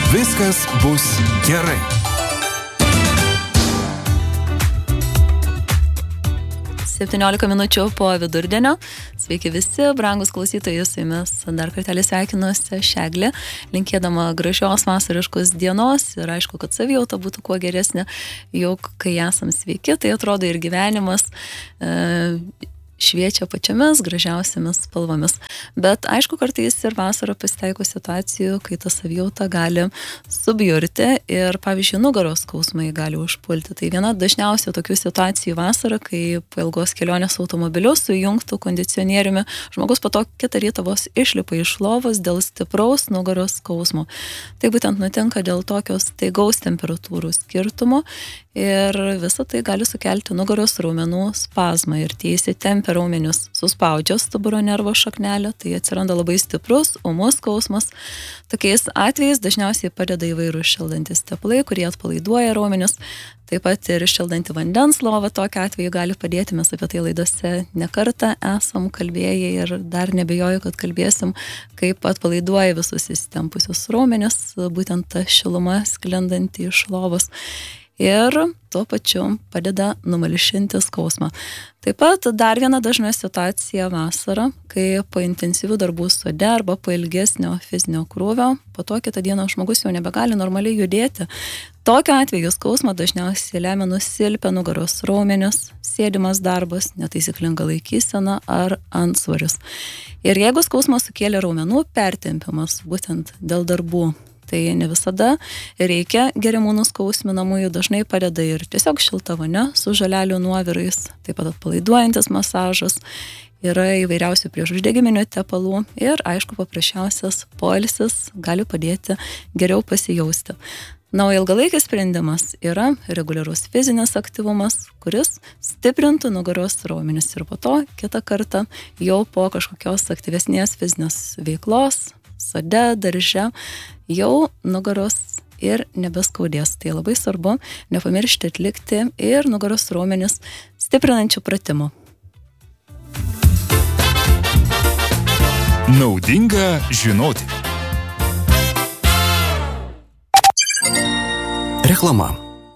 Viskas bus gerai. Septyniolika minučių po vidurdienio. Sveiki visi, brangus klausytojai, su jumis dar kartelį sveikinuosi Šeglė, linkėdama gražios vasariškos dienos ir aišku, kad savijauta būtų kuo geresnė, juk kai esam sveiki, tai atrodo ir gyvenimas šviečia pačiamis gražiausiamis spalvomis. Bet aišku, kartais ir vasarą pasitaiko situacijų, kai ta savijauta gali subjurti ir, pavyzdžiui, nugaros skausmai gali užpulti. Tai viena dažniausių tokių situacijų vasarą, kai po ilgos kelionės automobiliu sujungtų kondicionieriumi, žmogus po to kitą rytą vos išlipa iš lovos dėl stipraus nugaros skausmo. Tai būtent nutinka dėl tokios staigaus temperatūrų skirtumo ir visą tai gali sukelti nugaros raumenų spazmą ir tie įsitempę raumenis suspaudžia stuburo nervo šaknelę, tai atsiranda labai stiprus, ūmus skausmas. Tokiais atvejais dažniausiai padeda įvairūs šildantis tepalai, kurie atpalaiduoja raumenis. Taip pat ir šildanti vandens lova tokiu atveju gali padėti, mes apie tai laidose nekartą esam kalbėję ir dar nebejoju, kad kalbėsim, kaip atpalaiduoja visus įsitempusius raumenis, būtent ta šiluma sklindanti iš lovos. Ir tuo pačiu padeda numalšinti skausmą. Taip pat dar viena dažna situacija vasarą, kai po intensyvių darbų sode arba po ilgesnio fizinio krūvio, po to kitą dieną žmogus jau nebegali normaliai judėti. Tokiu atveju skausmą dažniausiai lemia nusilpę nugaros raumenis, sėdimas darbas, netaisyklinga laikysena ar antsvoris. Ir jeigu skausmą sukėlė raumenų pertempimas būtent dėl darbų, tai ne visada reikia geriamų nuskausminamųjų, dažnai padeda ir tiesiog šilta vonia su žolelių nuovirais, taip pat atpalaiduojantis masažas, yra įvairiausių priešuždegiminių tepalų ir, aišku, paprasčiausias poilsis gali padėti geriau pasijausti. Na, o ilgalaikis sprendimas yra reguliarus fizinis aktyvumas, kuris stiprintų nugaros raumenis ir po to kitą kartą jau po kažkokios aktyvesnės fizinės veiklos, sode, darže, jau nugaros ir nebeskaudės. Tai labai svarbu nepamiršti atlikti ir nugaros raumenis stiprinančių pratimų. Naudinga žinoti. Reklama.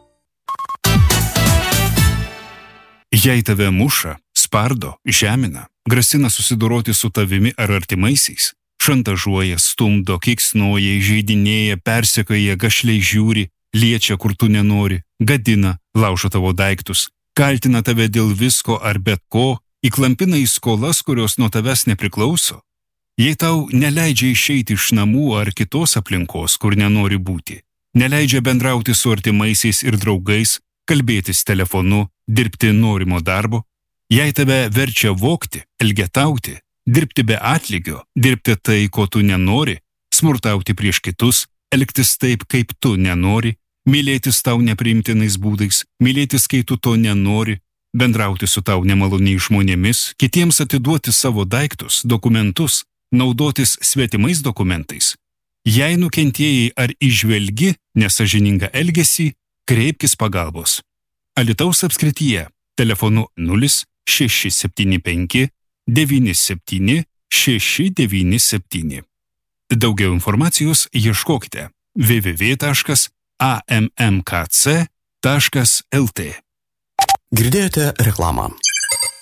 Jei tave muša, spardo, žemina, grasina susidoroti su tavimi ar artimaisiais, šantažuoja, stumdo, keiksnoja, įžeidinėja, persekioja, gašliai žiūri, liečia, kur tu nenori, gadina, laužo tavo daiktus, kaltina tave dėl visko ar bet ko, įklampina į skolas, kurios nuo tavęs nepriklauso. Jei tau neleidžia išeiti iš namų ar kitos aplinkos, kur nenori būti, neleidžia bendrauti su artimaisiais ir draugais, kalbėtis telefonu, dirbti norimo darbo, jei tave verčia vogti, elgetauti, dirbti be atlygio, dirbti tai, ko tu nenori, smurtauti prieš kitus, elgtis taip, kaip tu nenori, mylėtis tau nepriimtinais būdais, mylėtis, kai tu to nenori, bendrauti su tau nemaloniais žmonėmis, kitiems atiduoti savo daiktus, dokumentus, naudotis svetimais dokumentais. Jei nukentėjai ar įžvelgi nesąžiningą elgesį, kreipkis pagalbos. Alytaus apskrityje telefonu 0675 97 697. Daugiau informacijos ieškokite www.ammkc.lt. Girdėjote reklamą.